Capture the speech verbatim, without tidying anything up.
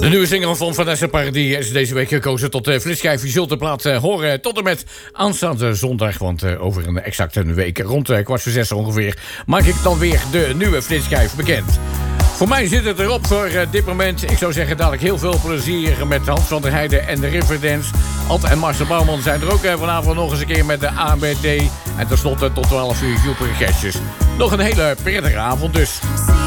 De nieuwe single van Vanessa Paradis is deze week gekozen tot de flitsschijf. Je zult de plaat uh, horen tot en met aanstaande zondag. Want uh, over een exacte week, rond uh, kwart voor zes ongeveer, maak ik dan weer de nieuwe flitsschijf bekend. Voor mij zit het erop voor uh, dit moment. Ik zou zeggen dadelijk heel veel plezier met Hans van der Heijden en de Riverdance. Ad en Marcel Bouwman zijn er ook uh, vanavond nog eens een keer met de A B T. En tenslotte tot twaalf uur Joepere Gestjes. Nog een hele prettige avond dus.